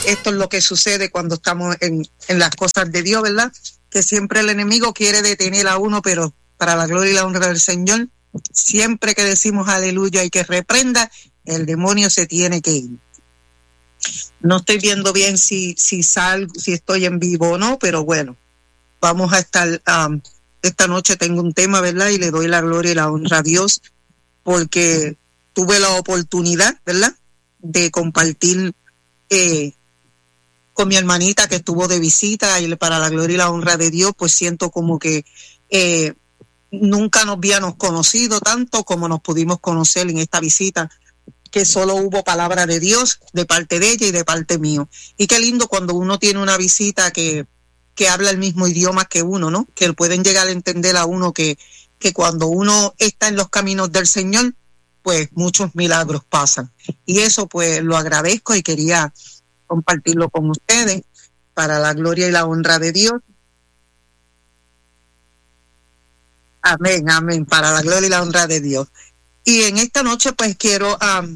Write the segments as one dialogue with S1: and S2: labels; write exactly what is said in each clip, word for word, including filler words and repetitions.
S1: esto es lo que sucede cuando estamos en, en las cosas de Dios, ¿verdad? Que siempre el enemigo quiere detener a uno, pero para la gloria y la honra del Señor, siempre que decimos aleluya y que reprenda, el demonio se tiene que ir. No estoy viendo bien si, si salgo, si estoy en vivo o no, pero bueno, vamos a estar, um, esta noche tengo un tema, ¿verdad? Y le doy la gloria y la honra a Dios, porque tuve la oportunidad, ¿verdad?, de compartir eh, con mi hermanita que estuvo de visita, y para la gloria y la honra de Dios, pues siento como que eh, nunca nos habíamos conocido tanto como nos pudimos conocer en esta visita, que solo hubo palabra de Dios de parte de ella y de parte mío. Y qué lindo cuando uno tiene una visita que, que habla el mismo idioma que uno, ¿no? Que pueden llegar a entender a uno que, que cuando uno está en los caminos del Señor, pues muchos milagros pasan. Y eso pues lo agradezco y quería compartirlo con ustedes para la gloria y la honra de Dios. Amén, amén, para la gloria y la honra de Dios. Y en esta noche pues quiero um,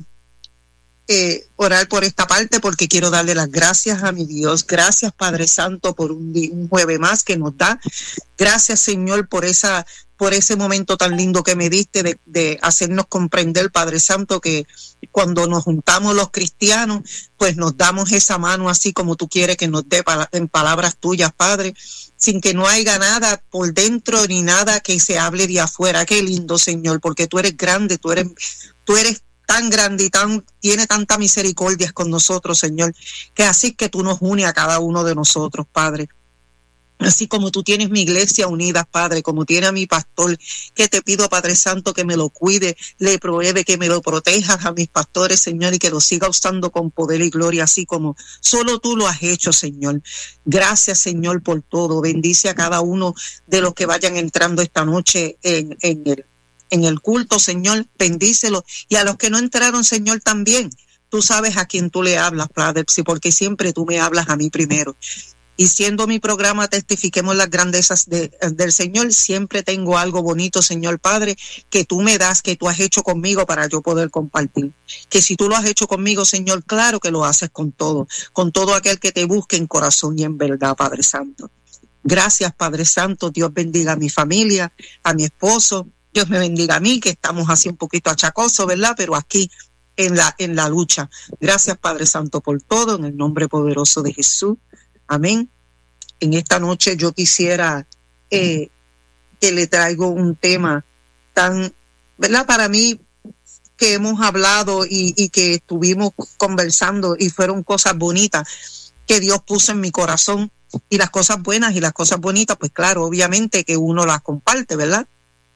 S1: eh, orar por esta parte, porque quiero darle las gracias a mi Dios. Gracias, Padre Santo, por un, un jueves más que nos da. Gracias, Señor, por esa por ese momento tan lindo que me diste de, de hacernos comprender, Padre Santo, que cuando nos juntamos los cristianos, pues nos damos esa mano así como tú quieres que nos dé en palabras tuyas, Padre, sin que no haya nada por dentro ni nada que se hable de afuera. Qué lindo, Señor, porque tú eres grande, tú eres, tú eres tan grande y tan, tiene tanta misericordia con nosotros, Señor, que así que tú nos unes a cada uno de nosotros, Padre. Así como tú tienes mi iglesia unida, Padre, como tiene a mi pastor, que te pido, Padre Santo, que me lo cuide, le provee, que me lo protejas a mis pastores, Señor, y que lo siga usando con poder y gloria, así como solo tú lo has hecho, Señor. Gracias, Señor, por todo. Bendice a cada uno de los que vayan entrando esta noche en, en el, en el culto, Señor. Bendícelo. Y a los que no entraron, Señor, también. Tú sabes a quién tú le hablas, Padre, porque siempre tú me hablas a mí primero. Y siendo mi programa Testifiquemos las grandezas de, del Señor, siempre tengo algo bonito, Señor Padre, que tú me das, que tú has hecho conmigo para yo poder compartir. Que si tú lo has hecho conmigo, Señor, claro que lo haces con todo, con todo aquel que te busque en corazón y en verdad, Padre Santo. Gracias, Padre Santo. Dios bendiga a mi familia, a mi esposo. Dios me bendiga a mí, que estamos así un poquito achacosos, ¿verdad? Pero aquí en la, en la lucha. Gracias, Padre Santo, por todo, en el nombre poderoso de Jesús. Amén. En esta noche yo quisiera eh, que le traigo un tema tan, ¿verdad? Para mí, que hemos hablado y, y que estuvimos conversando y fueron cosas bonitas que Dios puso en mi corazón, y las cosas buenas y las cosas bonitas, pues claro, obviamente que uno las comparte, ¿verdad?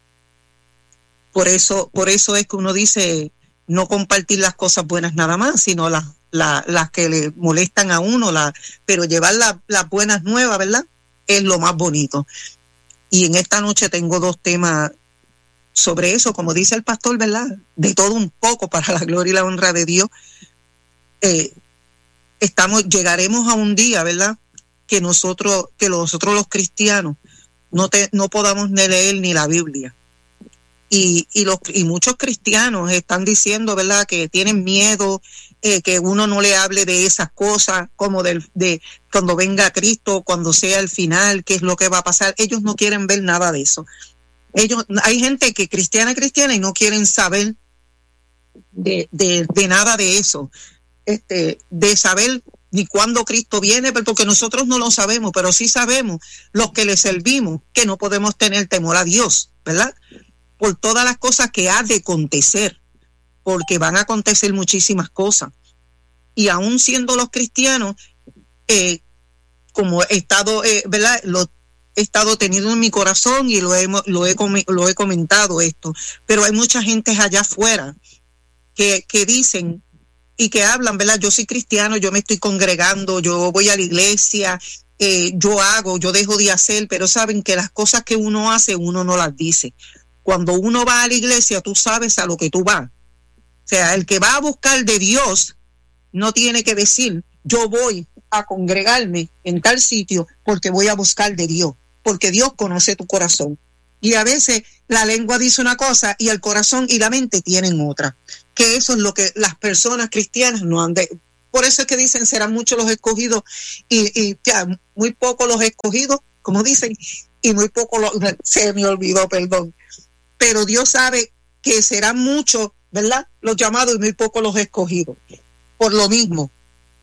S1: Por eso, por eso es que uno dice no compartir las cosas buenas nada más, sino las La, las que le molestan a uno, la, pero llevar la, las buenas nuevas, ¿verdad? Es lo más bonito. Y en esta noche tengo dos temas sobre eso, como dice el pastor, ¿verdad? De todo un poco para la gloria y la honra de Dios. Eh, estamos, llegaremos a un día, ¿verdad? Que nosotros, que nosotros los cristianos no, te, no podamos ni leer ni la Biblia. Y, y, los, y muchos cristianos están diciendo, ¿verdad?, que tienen miedo, eh, que uno no le hable de esas cosas, como del, de cuando venga Cristo, cuando sea el final, qué es lo que va a pasar. Ellos no quieren ver nada de eso. Ellos, hay gente que cristiana, cristiana, y no quieren saber de, de, de nada de eso, este, de saber ni cuándo Cristo viene, porque nosotros no lo sabemos, pero sí sabemos, los que le servimos, que no podemos tener temor a Dios, ¿verdad? Por todas las cosas que ha de acontecer, porque van a acontecer muchísimas cosas. Y aún siendo los cristianos, eh, como he estado, eh, ¿verdad? Lo he estado teniendo en mi corazón y lo he, lo he, lo he comentado esto, pero hay mucha gente allá afuera que, que dicen y que hablan, ¿verdad? Yo soy cristiano, yo me estoy congregando, yo voy a la iglesia, eh, yo hago, yo dejo de hacer, pero saben que las cosas que uno hace, uno no las dice. Cuando uno va a la iglesia, tú sabes a lo que tú vas. O sea, el que va a buscar de Dios no tiene que decir, yo voy a congregarme en tal sitio porque voy a buscar de Dios, porque Dios conoce tu corazón. Y a veces la lengua dice una cosa y el corazón y la mente tienen otra. Que eso es lo que las personas cristianas no han de, Por eso es que dicen, serán muchos los escogidos y, y ya, muy pocos los escogidos, como dicen, y muy pocos los, se me olvidó, perdón. Pero Dios sabe que serán muchos, ¿verdad?, los llamados y muy pocos los escogidos. Por lo mismo.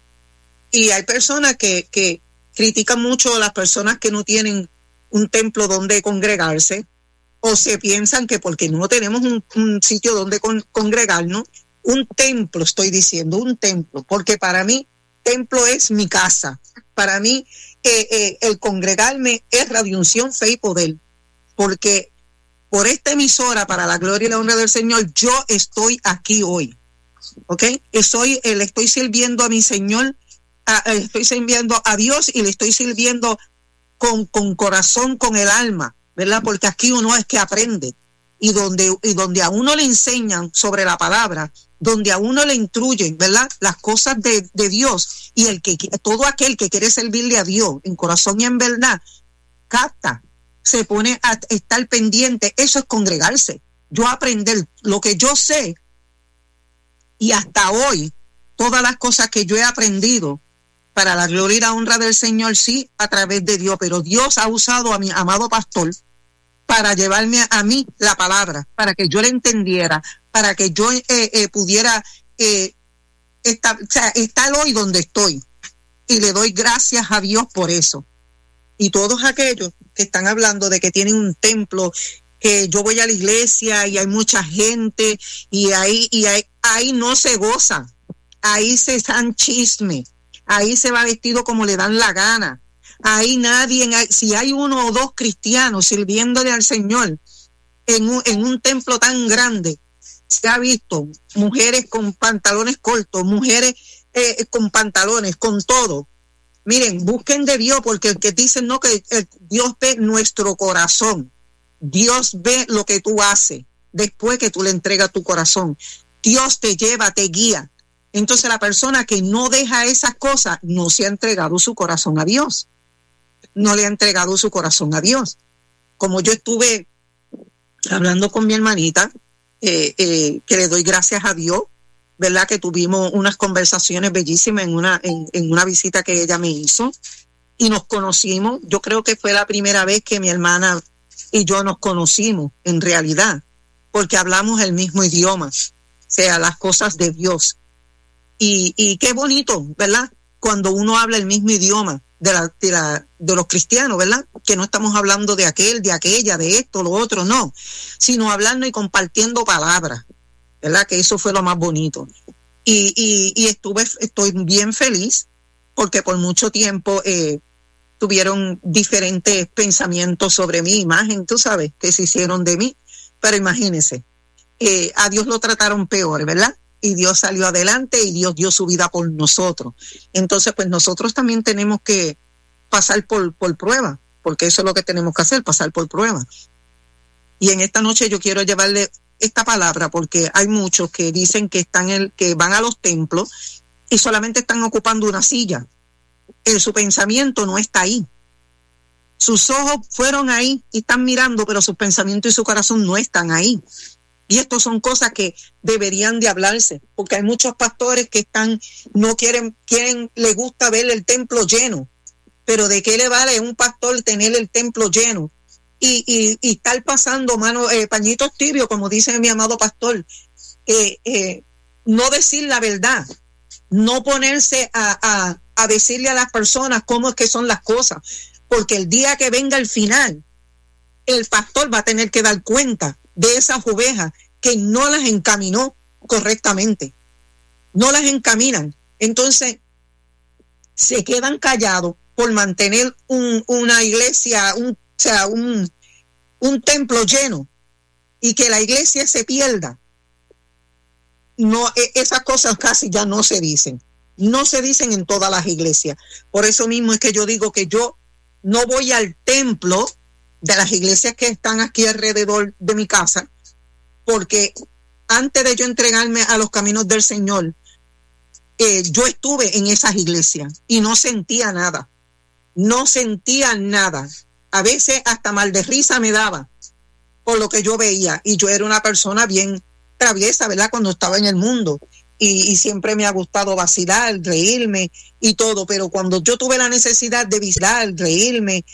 S1: Y hay personas que, que critican mucho a las personas que no tienen un templo donde congregarse, o se piensan que porque no tenemos un, un sitio donde con, congregarnos, un templo, estoy diciendo, un templo, porque para mí, templo es mi casa. Para mí, eh, eh, el congregarme es radiación, fe y poder, porque por esta emisora, para la gloria y la honra del Señor, yo estoy aquí hoy, ¿ok? Soy, eh, le estoy sirviendo a mi Señor, a, eh, estoy sirviendo a Dios y le estoy sirviendo con, con corazón, con el alma, ¿verdad? Porque aquí uno es que aprende, y donde, y donde a uno le enseñan sobre la palabra, donde a uno le instruyen, ¿verdad?, las cosas de, de Dios, y el que todo aquel que quiere servirle a Dios en corazón y en verdad, capta, se pone a estar pendiente. Eso es congregarse. Yo aprender lo que yo sé, y hasta hoy, todas las cosas que yo he aprendido, para la gloria y la honra del Señor, sí, a través de Dios, pero Dios ha usado a mi amado pastor para llevarme a, a mí la palabra, para que yo la entendiera, para que yo eh, eh, pudiera eh, estar, o sea, estar hoy donde estoy. Y le doy gracias a Dios por eso. Y todos aquellos que están hablando de que tienen un templo, que yo voy a la iglesia y hay mucha gente, y ahí, y ahí, ahí no se goza, ahí se dan chisme, ahí se va vestido como le dan la gana. Ahí nadie, si hay uno o dos cristianos sirviéndole al Señor en un, en un templo tan grande, se ha visto mujeres con pantalones cortos, mujeres eh, con pantalones, con todo. Miren, busquen de Dios, porque el que dice no, que el, Dios ve nuestro corazón. Dios ve lo que tú haces después que tú le entregas tu corazón. Dios te lleva, te guía. Entonces la persona que no deja esas cosas no se ha entregado su corazón a Dios. No le ha entregado su corazón a Dios. Como yo estuve hablando con mi hermanita, eh, eh, que le doy gracias a Dios, ¿verdad? Que tuvimos unas conversaciones bellísimas en una, en, en una visita que ella me hizo, y nos conocimos. Yo creo que fue la primera vez que mi hermana y yo nos conocimos, en realidad, porque hablamos el mismo idioma, o sea, las cosas de Dios. Y, y qué bonito, ¿verdad?, cuando uno habla el mismo idioma de, la, de, la, de los cristianos, ¿verdad? Que no estamos hablando de aquel, de aquella, de esto, lo otro, no, sino hablando y compartiendo palabras, ¿verdad? Que eso fue lo más bonito. Y, y, y estuve, estoy bien feliz, porque por mucho tiempo eh, tuvieron diferentes pensamientos sobre mi imagen, tú sabes, que se hicieron de mí, pero imagínense, eh, a Dios lo trataron peor, ¿verdad? Y Dios salió adelante y Dios dio su vida por nosotros. Entonces, pues nosotros también tenemos que pasar por, por prueba, porque eso es lo que tenemos que hacer, pasar por prueba. Y en esta noche yo quiero llevarle esta palabra, porque hay muchos que dicen que están el, que van a los templos y solamente están ocupando una silla. En su pensamiento no está ahí. Sus ojos fueron ahí y están mirando, pero sus pensamientos y su corazón no están ahí. Y esto son cosas que deberían de hablarse, porque hay muchos pastores que están, no quieren, quieren, les gusta ver el templo lleno, pero ¿de qué le vale a un pastor tener el templo lleno y, y, y estar pasando mano, eh, pañitos tibios, como dice mi amado pastor? Eh, eh, no decir la verdad, no ponerse a, a, a decirle a las personas cómo es que son las cosas, porque el día que venga el final, el pastor va a tener que dar cuenta de esas ovejas que no las encaminó correctamente, no las encaminan. Entonces se quedan callados por mantener un, una iglesia, un, o sea, un, un templo lleno, y que la iglesia se pierda. No, esas cosas casi ya no se dicen, no se dicen en todas las iglesias. Por eso mismo es que yo digo que yo no voy al templo de las iglesias que están aquí alrededor de mi casa, porque antes de yo entregarme a los caminos del Señor, eh, yo estuve en esas iglesias y no sentía nada, no sentía nada. A veces hasta mal de risa me daba por lo que yo veía, y yo era una persona bien traviesa, ¿verdad?, cuando estaba en el mundo, y, y siempre me ha gustado vacilar, reírme y todo, pero cuando yo tuve la necesidad de vacilar, reírme